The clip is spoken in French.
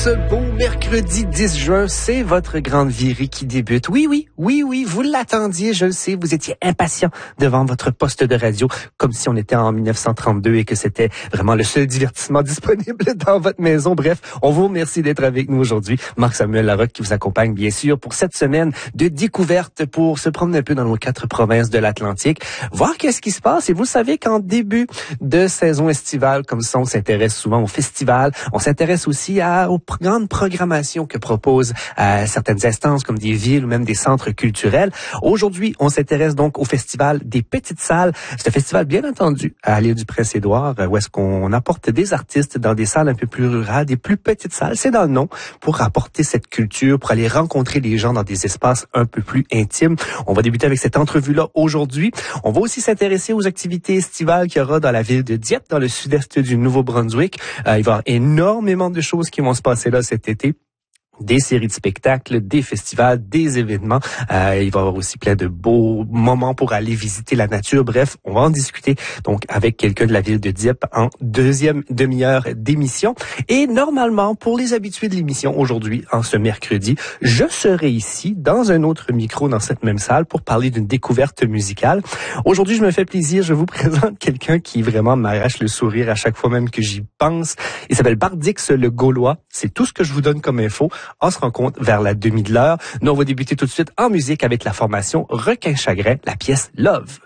ce beau mercredi 10 juin, c'est votre grande virée qui débute. Oui, vous l'attendiez, je le sais, vous étiez impatient devant votre poste de radio, comme si on était en 1932 et que c'était vraiment le seul divertissement disponible dans votre maison. Bref, on vous remercie d'être avec nous aujourd'hui. Marc-Samuel Larocque qui vous accompagne, bien sûr, pour cette semaine de découverte pour se promener un peu dans nos 4 provinces de l'Atlantique, voir qu'est-ce qui se passe. Et vous savez qu'en début de saison estivale, comme ça, on s'intéresse souvent au festival, on s'intéresse aussi aux grandes programmations que proposent certaines instances comme des villes ou même des centres culturels. Aujourd'hui, on s'intéresse donc au festival des petites salles. C'est un festival bien entendu à l'île du Prince-Édouard où est-ce qu'on apporte des artistes dans des salles un peu plus rurales, des plus petites salles. C'est dans le nom pour apporter cette culture, pour aller rencontrer les gens dans des espaces un peu plus intimes. On va débuter avec cette entrevue-là aujourd'hui. On va aussi s'intéresser aux activités estivales qu'il y aura dans la ville de Dieppe, dans le sud-est du Nouveau-Brunswick. Il va y avoir énormément de choses qui vont se passer là cet été. Des séries de spectacles, des festivals, des événements. Il va y avoir aussi plein de beaux moments pour aller visiter la nature. Bref, on va en discuter donc avec quelqu'un de la ville de Dieppe en deuxième demi-heure d'émission. Et normalement, pour les habitués de l'émission aujourd'hui, en ce mercredi, je serai ici dans un autre micro dans cette même salle pour parler d'une découverte musicale. Aujourd'hui, je me fais plaisir. Je vous présente quelqu'un qui vraiment m'arrache le sourire à chaque fois même que j'y pense. Il s'appelle Bardix le Gaulois. C'est tout ce que je vous donne comme info. On se rencontre vers la demi de l'heure. Nous, on va débuter tout de suite en musique avec la formation Requin Chagrin, la pièce Love.